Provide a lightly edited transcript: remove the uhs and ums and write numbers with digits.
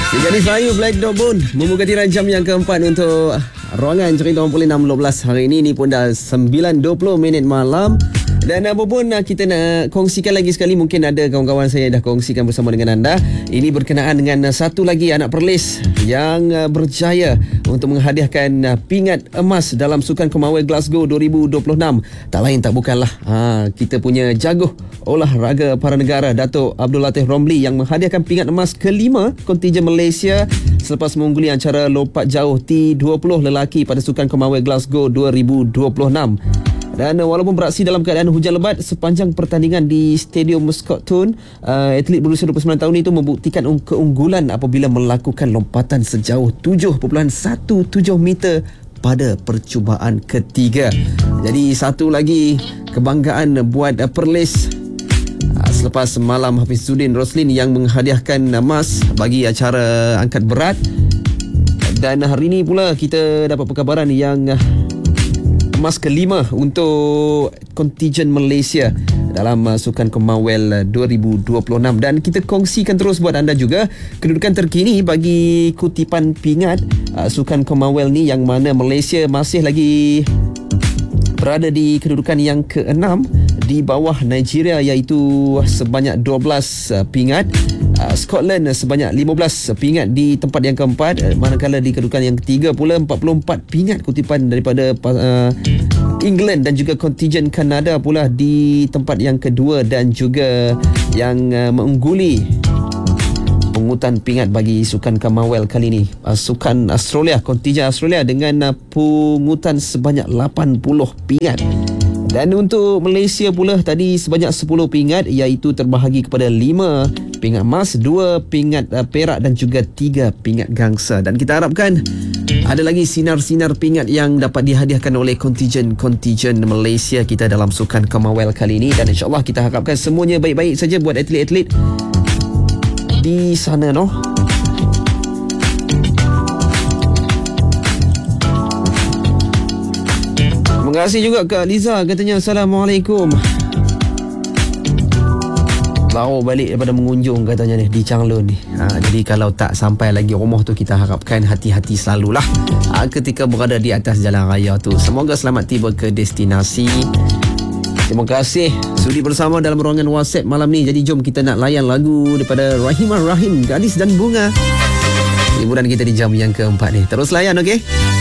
Jadi saya Black Dog Bun membuka tirai jam yang keempat untuk ruangan cerita 6.12 hari ini. Ni pun dah 9.20 minit malam. Dan apa pun kita nak kongsikan lagi sekali. Mungkin ada kawan-kawan saya dah kongsikan bersama dengan anda. Ini berkenaan dengan satu lagi anak Perlis yang berjaya untuk menghadiahkan pingat emas dalam Sukan Commonwealth Glasgow 2026. Tak lain tak bukanlah kita punya jago olahraga para negara Dato' Abdul Latif Romli yang menghadiahkan pingat emas kelima kontingen Malaysia selepas mengungguli acara lompat jauh T20 lelaki pada Sukan Commonwealth Glasgow 2026. Dan walaupun beraksi dalam keadaan hujan lebat sepanjang pertandingan di Stadium Muscat Tune, atlet berusia 29 tahun itu membuktikan keunggulan apabila melakukan lompatan sejauh 7.17 meter pada percubaan ketiga. Jadi satu lagi kebanggaan buat Perlis selepas malam Hafizuddin Roslin yang menghadiahkan emas bagi acara angkat berat. Dan hari ini pula kita dapat perkabaran yang emas kelima untuk kontingen Malaysia dalam Sukan Commonwealth 2026. Dan kita kongsikan terus buat anda juga kedudukan terkini bagi kutipan pingat Sukan Commonwealth ni, yang mana Malaysia masih lagi berada di kedudukan yang ke-6 di bawah Nigeria, iaitu sebanyak 12 pingat. Scotland sebanyak 15 pingat di tempat yang keempat, manakala di kedudukan yang ketiga pula 44 pingat kutipan daripada England, dan juga kontingen Kanada pula di tempat yang kedua dan juga yang mengungguli pungutan pingat bagi Sukan Commonwealth kali ini. Sukan Australia, kontingen Australia dengan pungutan sebanyak 80 pingat. Dan untuk Malaysia pula tadi sebanyak 10 pingat, iaitu terbahagi kepada 5 pingat emas, 2 pingat perak dan juga 3 pingat gangsa. Dan kita harapkan ada lagi sinar-sinar pingat yang dapat dihadiahkan oleh kontingen Malaysia kita dalam Sukan Commonwealth kali ini. Dan insyaAllah kita harapkan semuanya baik-baik saja buat atlet-atlet di sana, no? Terima kasih juga Kak Liza, katanya Assalamualaikum. Baru balik daripada mengunjung katanya ni di Changlun ni. Jadi kalau tak sampai lagi rumah tu, kita harapkan hati-hati selalulah ketika berada di atas jalan raya tu. Semoga selamat tiba ke destinasi. Terima kasih sudi bersama dalam ruangan WhatsApp malam ni. Jadi jom kita nak layan lagu daripada Rahimah Rahim, Gadis dan Bunga. Hiburan kita di jam yang keempat ni. Terus layan, okey?